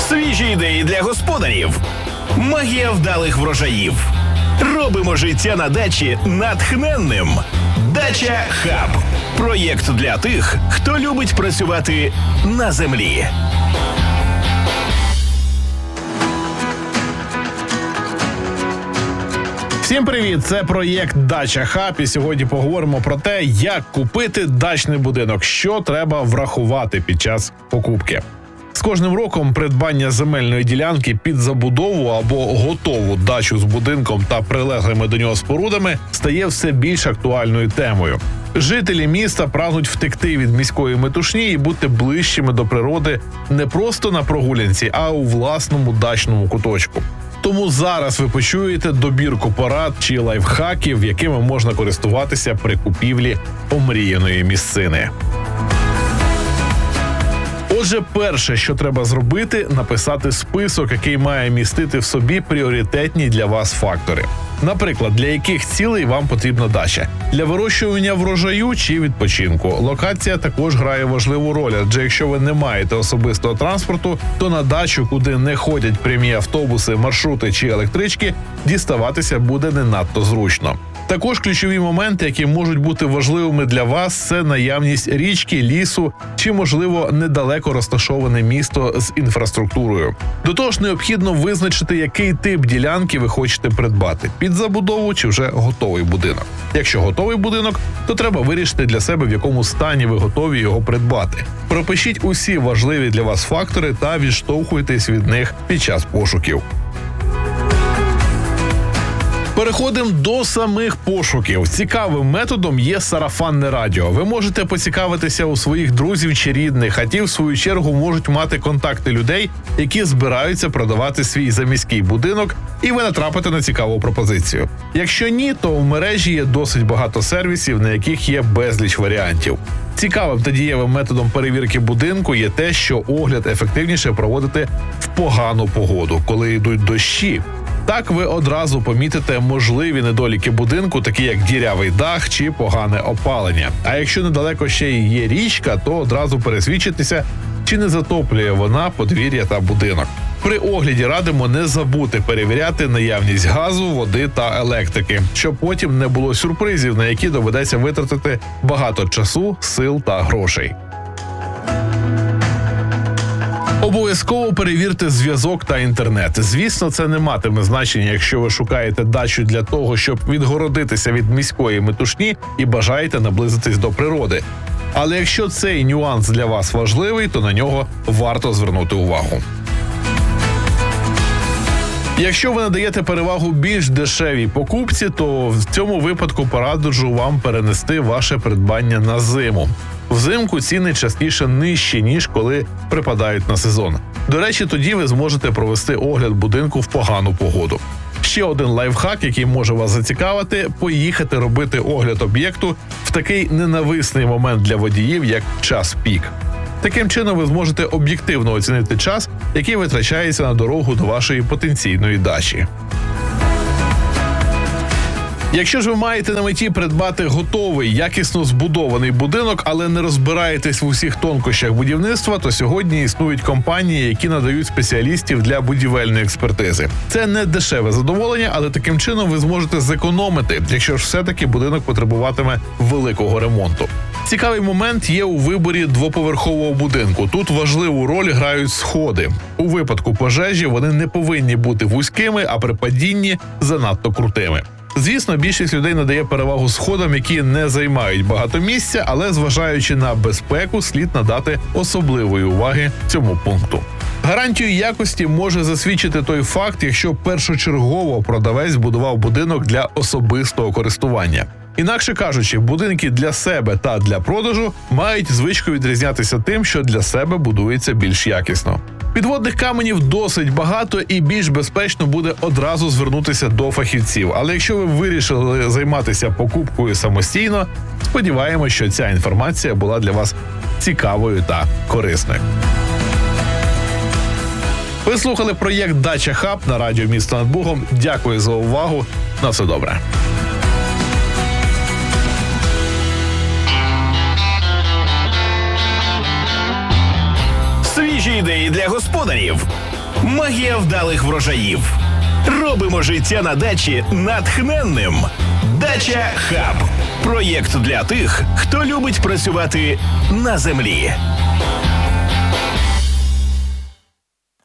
Свіжі ідеї для господарів. Магія вдалих врожаїв. Робимо життя на дачі натхненним. Дача Хаб. Проєкт для тих, хто любить працювати на землі. Всім привіт! Це проєкт Дача Хаб. І сьогодні поговоримо про те, як купити дачний будинок, що треба врахувати під час покупки. З кожним роком придбання земельної ділянки під забудову або готову дачу з будинком та прилеглими до нього спорудами стає все більш актуальною темою. Жителі міста прагнуть втекти від міської метушні і бути ближчими до природи не просто на прогулянці, а у власному дачному куточку. Тому зараз ви почуєте добірку порад чи лайфхаків, якими можна користуватися при купівлі омріяної місцини. Отже, перше, що треба зробити – написати список, який має містити в собі пріоритетні для вас фактори. Наприклад, для яких цілей вам потрібна дача? Для вирощування врожаю чи відпочинку? Локація також грає важливу роль, адже якщо ви не маєте особистого транспорту, то на дачу, куди не ходять прямі автобуси, маршрути чи електрички, діставатися буде не надто зручно. Також ключові моменти, які можуть бути важливими для вас, це наявність річки, лісу чи, можливо, недалеко розташоване місто з інфраструктурою. До того ж, необхідно визначити, який тип ділянки ви хочете придбати – під забудову чи вже готовий будинок. Якщо готовий будинок, то треба вирішити для себе, в якому стані ви готові його придбати. Пропишіть усі важливі для вас фактори та відштовхуйтесь від них під час пошуків. Переходимо до самих пошуків. Цікавим методом є сарафанне радіо. Ви можете поцікавитися у своїх друзів чи рідних, а ті, в свою чергу, можуть мати контакти людей, які збираються продавати свій заміський будинок, і ви натрапите на цікаву пропозицію. Якщо ні, то в мережі є досить багато сервісів, на яких є безліч варіантів. Цікавим та дієвим методом перевірки будинку є те, що огляд ефективніше проводити в погану погоду, коли йдуть дощі. Так ви одразу помітите можливі недоліки будинку, такі як дірявий дах чи погане опалення. А якщо недалеко ще й є річка, то одразу пересвідчитися, чи не затоплює вона подвір'я та будинок. При огляді радимо не забути перевіряти наявність газу, води та електрики, щоб потім не було сюрпризів, на які доведеться витратити багато часу, сил та грошей. Обов'язково перевірте зв'язок та інтернет. Звісно, це не матиме значення, якщо ви шукаєте дачу для того, щоб відгородитися від міської метушні і бажаєте наблизитись до природи. Але якщо цей нюанс для вас важливий, то на нього варто звернути увагу. Якщо ви надаєте перевагу більш дешевій покупці, то в цьому випадку пораджу вам перенести ваше придбання на зиму. Взимку ціни частіше нижчі, ніж коли припадають на сезон. До речі, тоді ви зможете провести огляд будинку в погану погоду. Ще один лайфхак, який може вас зацікавити – поїхати робити огляд об'єкту в такий ненависний момент для водіїв, як час пік. Таким чином ви зможете об'єктивно оцінити час, який витрачається на дорогу до вашої потенційної дачі. Якщо ж ви маєте на меті придбати готовий, якісно збудований будинок, але не розбираєтесь в усіх тонкощах будівництва, то сьогодні існують компанії, які надають спеціалістів для будівельної експертизи. Це не дешеве задоволення, але таким чином ви зможете зекономити, якщо ж все-таки будинок потребуватиме великого ремонту. Цікавий момент є у виборі двоповерхового будинку. Тут важливу роль грають сходи. У випадку пожежі вони не повинні бути вузькими, а при падінні занадто крутими. Звісно, більшість людей надає перевагу сходам, які не займають багато місця, але зважаючи на безпеку, слід надати особливої уваги цьому пункту. Гарантію якості може засвідчити той факт, якщо першочергово продавець будував будинок для особистого користування. Інакше кажучи, будинки для себе та для продажу мають звичку відрізнятися тим, що для себе будується більш якісно. Підводних каменів досить багато і більш безпечно буде одразу звернутися до фахівців. Але якщо ви вирішили займатися покупкою самостійно, сподіваємося, що ця інформація була для вас цікавою та корисною. Ви слухали проєкт Дача Хаб на радіо «Місто над Бугом». Дякую за увагу. На все добре. Свіжі ідеї для господарів. Магія вдалих врожаїв. Робимо життя на дачі натхненним. Дача Хаб. Проєкт для тих, хто любить працювати на землі.